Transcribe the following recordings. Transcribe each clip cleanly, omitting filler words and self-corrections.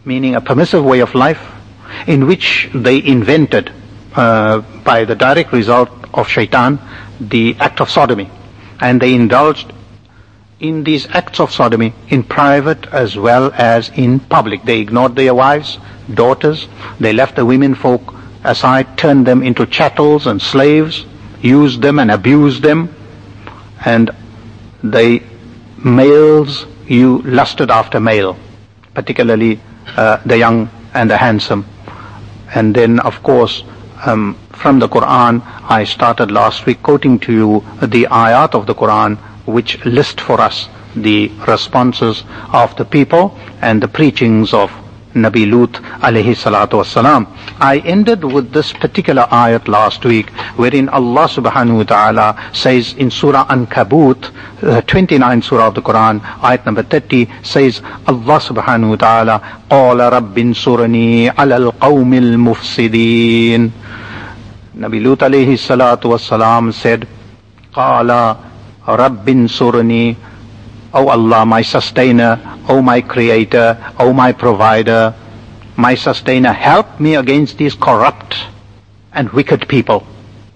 meaning a permissive way of life, in which they invented, by the direct result of shaitan, the act of sodomy. And they indulged in these acts of sodomy in private as well as in public. They ignored their wives, daughters. They left the women folk aside, turned them into chattels and slaves, used them and abused them. And the males, you lusted after male, particularly the young and the handsome. And then, of course, from the Quran, I started last week quoting to you the ayat of the Quran which list for us the responses of the people and the preachings of Nabi Lut alayhi salatu wassalam. I ended with this particular ayat last week, wherein Allah subhanahu wa ta'ala says in Surah Ankabut, 29 Surah of the Quran, ayat number 30, says Allah subhanahu wa ta'ala, قَالَ رَبِّ انصُرْنِي عَلَى الْقَوْمِ الْمُفْسِدِينَ. Nabi Lut alayhi salatu wassalam said, قَالَ رَبِّ انصُرْنِي, O Allah, my sustainer, O my creator, O my provider, my sustainer, help me against these corrupt and wicked people.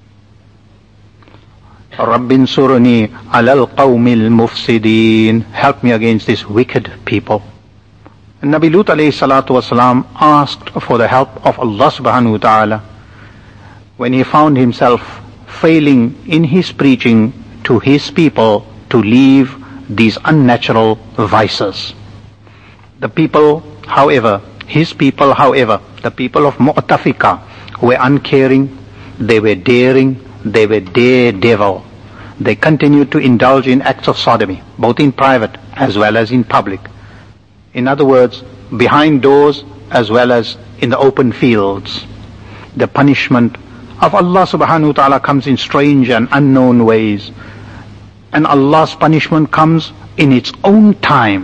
رَبِّ انصُرْنِي عَلَى الْقَوْمِ الْمُفْسِدِينَ. Help me against these wicked people. And Nabi Lut alayhi salatu wasalam asked for the help of Allah subhanahu wa ta'ala when he found himself failing in his preaching to his people to leave these unnatural vices. The people, however, his people, however, the people of Mu'tafika were uncaring, they were daring, they were daredevil. They continued to indulge in acts of sodomy, both in private as well as in public. In other words, behind doors as well as in the open fields. The punishment of Allah subhanahu wa ta'ala comes in strange and unknown ways. And Allah's punishment comes in its own time,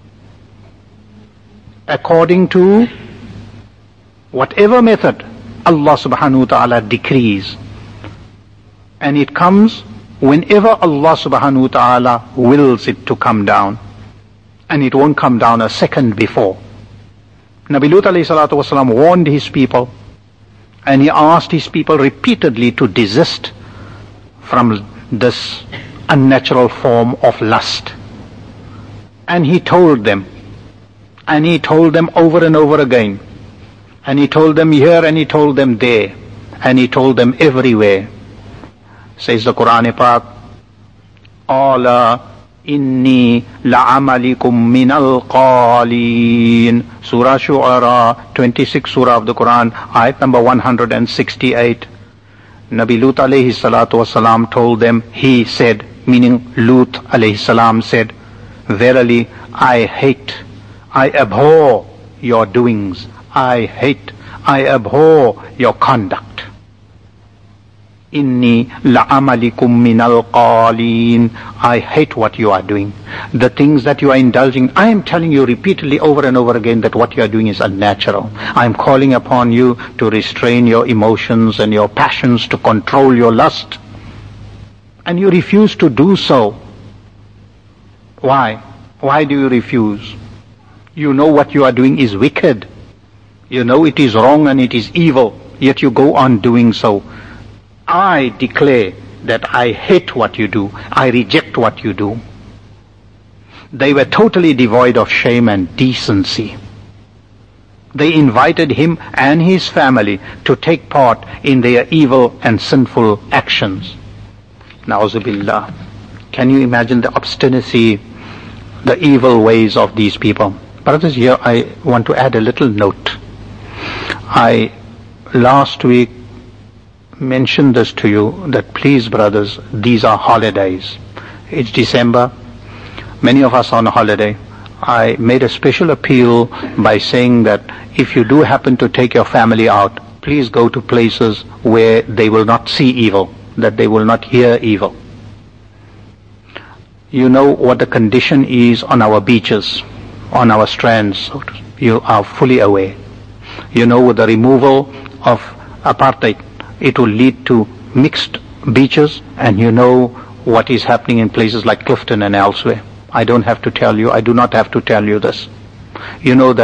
according to whatever method Allah subhanahu wa ta'ala decrees. And it comes whenever Allah subhanahu wa ta'ala wills it to come down. And it won't come down a second before. Nabi Lut alayhi salatu wasalam warned his people, and he asked his people repeatedly to desist from this unnatural form of lust. And he told them over and over again, and he told them here and he told them there, and he told them everywhere. Says the Quran Pak, Ala inni la'amalikum minal qalin. Surah Shu'ara, 26 Surah of the Quran, ayat number 168. Nabi Lut alayhi salatu wasalam told them, he said, meaning Lut alayhi salam said, verily I abhor your doings, I abhor your conduct. Inni la'amalikum minal qalin. I hate what you are doing. The things that you are indulging, I am telling you repeatedly over and over again that what you are doing is unnatural. I am calling upon you to restrain your emotions and your passions, to control your lust. And you refuse to do so. Why? Why do you refuse? You know what you are doing is wicked. You know it is wrong and it is evil, yet you go on doing so. I declare that I hate what you do. I reject what you do. They were totally devoid of shame and decency. They invited him and his family to take part in their evil and sinful actions. Na'uzubillah. Can you imagine the obstinacy, the evil ways of these people? Brothers, here I want to add a little note. I last week mentioned this to you, that please brothers, these are holidays. It's December. Many of us are on holiday. I made a special appeal by saying that if you do happen to take your family out, please go to places where they will not see evil, that they will not hear evil. You know what the condition is on our beaches, on our strands. You are fully aware. You know, with the removal of apartheid, it will lead to mixed beaches, and you know what is happening in places like Clifton and elsewhere. I don't have to tell you, I do not have to tell you this. You know that